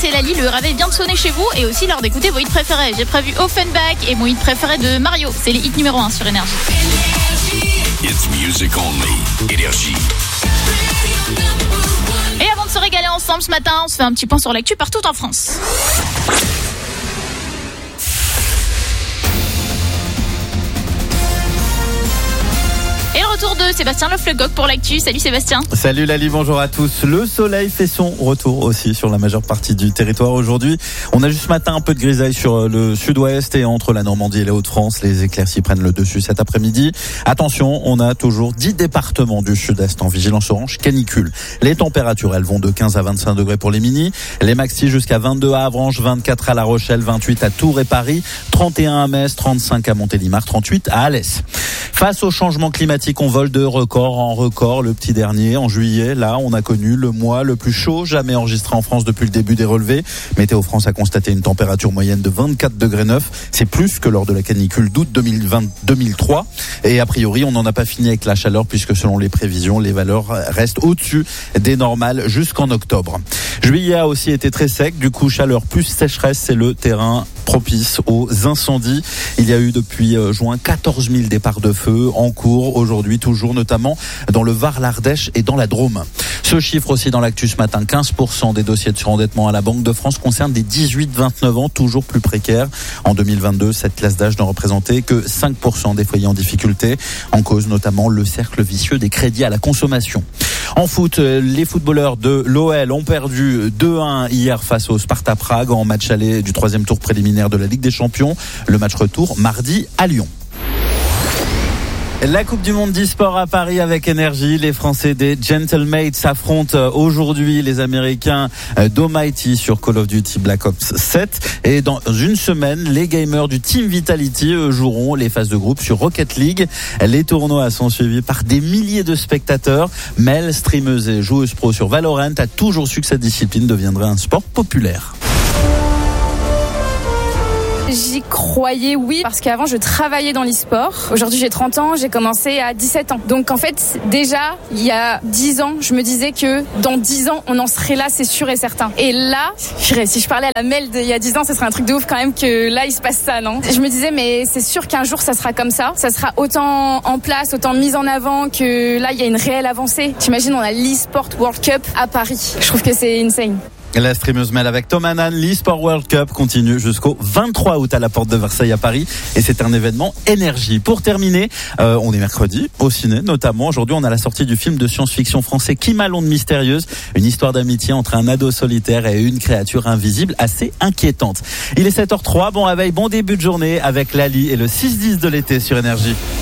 c'est Lali, le réveil vient de sonner chez vous et aussi l'heure d'écouter vos hits préférés. J'ai prévu Offenbach et mon hit préféré de Mario. C'est les hits numéro 1 sur Énergie. It's music only. Énergie. Et avant de se régaler ensemble ce matin, on se fait un petit point sur l'actu partout en France. Et le retour de Sébastien Leflecoq pour l'actu. Salut Sébastien. Salut Lali, bonjour à tous. Le soleil fait son retour aussi sur la majeure partie du territoire aujourd'hui. On a juste ce matin un peu de grisaille sur le sud-ouest et entre la Normandie et les Hauts-de-France. Les éclaircies prennent le dessus cet après-midi. Attention, on a toujours 10 départements du sud-est en vigilance orange canicule. Les températures, elles vont de 15 à 25 degrés pour les minis. Les maxi jusqu'à 22 à Avranches, 24 à La Rochelle, 28 à Tours et Paris, 31 à Metz, 35 à Montélimar, 38 à Alès. Face au changement climatique, on vole de record en record. Le petit dernier, en juillet, là, on a connu le mois le plus chaud jamais enregistré en France depuis le début des relevés. Météo France a constaté une température moyenne de 24 degrés 9. C'est plus que lors de la canicule d'août 2020-2003. Et a priori, on n'en a pas fini avec la chaleur puisque selon les prévisions, les valeurs restent au-dessus des normales jusqu'en octobre. Juillet a aussi été très sec. Du coup, chaleur plus sécheresse, c'est le terrain propice aux incendies. Il y a eu depuis juin 14 000 départs de feu en cours aujourd'hui, toujours notamment dans le Var, l'Ardèche et dans la Drôme. Ce chiffre aussi dans l'actu ce matin, 15% des dossiers de surendettement à la Banque de France concernent des 18-29 ans, toujours plus précaires. En 2022, cette classe d'âge ne représentait que 5% des foyers en difficulté, en cause notamment le cercle vicieux des crédits à la consommation. En foot, les footballeurs de l'OL ont perdu 2-1 hier face au Sparta Prague en match aller du 3e tour préliminaire de la Ligue des Champions. Le match retour mardi à Lyon. La Coupe du Monde d'e-sport à Paris avec Énergie. Les Français des Gentlemates s'affrontent aujourd'hui les Américains d'Almighty sur Call of Duty Black Ops 7. Et dans une semaine, les gamers du Team Vitality joueront les phases de groupe sur Rocket League. Les tournois sont suivis par des milliers de spectateurs. Mel, streameuse et joueuse pro sur Valorant, a toujours su que cette discipline deviendrait un sport populaire. J'y croyais, oui, parce qu'avant je travaillais dans l'e-sport. Aujourd'hui j'ai 30 ans, j'ai commencé à 17 ans. Donc en fait, déjà, il y a 10 ans, je me disais que dans 10 ans, on en serait là, c'est sûr et certain. Et là, si je parlais à la Mel il y a 10 ans, ce serait un truc de ouf quand même que là, il se passe ça, non ? Je me disais, mais c'est sûr qu'un jour, ça sera comme ça. Ça sera autant en place, autant mis en avant que là, il y a une réelle avancée. T'imagines, on a l'e-sport World Cup à Paris. Je trouve que c'est insane. La streameuse Mel avec Tom Hanan, l'e-sport World Cup continue jusqu'au 23 août à la porte de Versailles à Paris et c'est un événement énergie. Pour terminer, on est mercredi au ciné notamment. Aujourd'hui, on a la sortie du film de science-fiction français Qui m'a l'onde mystérieuse, une histoire d'amitié entre un ado solitaire et une créature invisible assez inquiétante. Il est 7h03, bon réveil, bon début de journée avec Lali et le 6-10 de l'été sur Énergie.